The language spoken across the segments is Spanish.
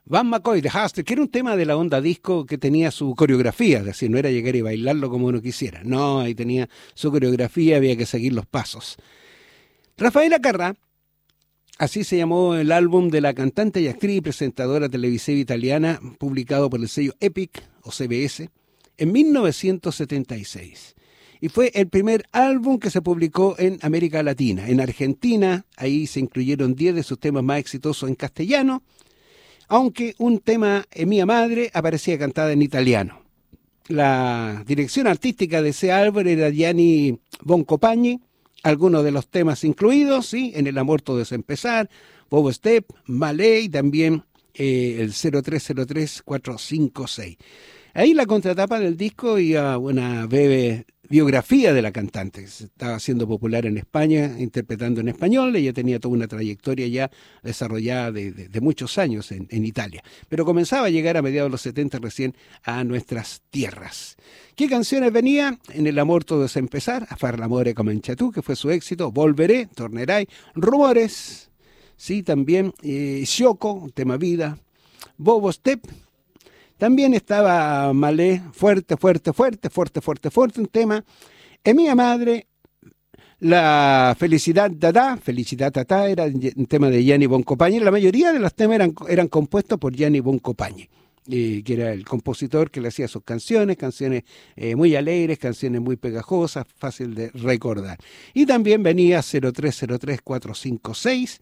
Van McCoy de Hustler, que era un tema de la onda disco que tenía su coreografía, es decir, no era llegar y bailarlo como uno quisiera, no, ahí tenía su coreografía, había que seguir los pasos. Rafaela Carrà, así se llamó el álbum de la cantante y actriz y presentadora televisiva italiana, publicado por el sello Epic o CBS en 1976. Y fue el primer álbum que se publicó en América Latina. En Argentina, ahí se incluyeron 10 de sus temas más exitosos en castellano, aunque un tema, Mía Madre, aparecía cantada en italiano. La dirección artística de ese álbum era Gianni Boncompagni, algunos de los temas incluidos, ¿sí? En El amor todo es empezar, Bobo Step, Malé y también el 0303456. Ahí la contratapa del disco y una breve biografía de la cantante, que se estaba haciendo popular en España, interpretando en español. Ella tenía toda una trayectoria ya desarrollada de muchos años en Italia, pero comenzaba a llegar a mediados de los 70 recién a nuestras tierras. ¿Qué canciones venían? En El amor todo es empezar, A far l'amore comincia tu, que fue su éxito, Volveré, Tornerai, Rumores, sí, también Shoko, tema Vida, Bobo Step. También estaba Malé, fuerte, un tema. Mía Madre, la Felicidad Tata, era un tema de Gianni Boncompagni. La mayoría de los temas eran compuestos por Gianni Boncompagni, que era el compositor que le hacía sus canciones muy alegres, canciones muy pegajosas, fácil de recordar. Y también venía 0303456,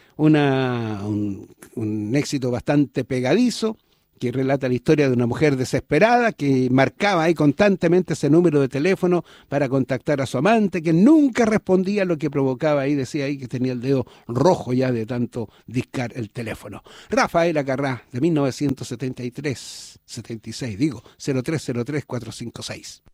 un éxito bastante pegadizo, que relata la historia de una mujer desesperada que marcaba ahí constantemente ese número de teléfono para contactar a su amante, que nunca respondía, lo que provocaba ahí, decía ahí que tenía el dedo rojo ya de tanto discar el teléfono. Rafaela Carrà, de 1976, 0303456.